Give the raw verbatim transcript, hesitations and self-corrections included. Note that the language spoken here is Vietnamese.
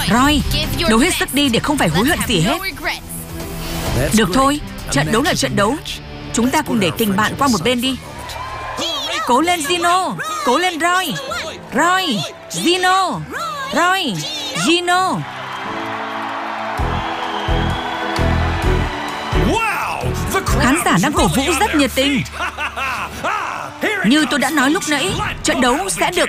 Roy, đấu hết sức đi để không phải hối hận gì hết. Được thôi, trận đấu là trận đấu. Chúng ta cùng để tình bạn qua một bên đi. Cố lên Gino, cố lên Roy. Roy, Gino, Roy, Gino. Khán giả đang cổ vũ rất nhiệt tình. Như tôi đã nói lúc nãy, trận đấu sẽ được